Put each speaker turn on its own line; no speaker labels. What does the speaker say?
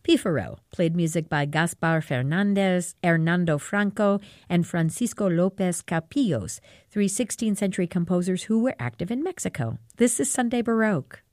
Pífaro played music by Gaspar Fernandez, Hernando Franco, and Francisco López Capillos, three 16th century composers who were active in Mexico. This is Sunday Baroque.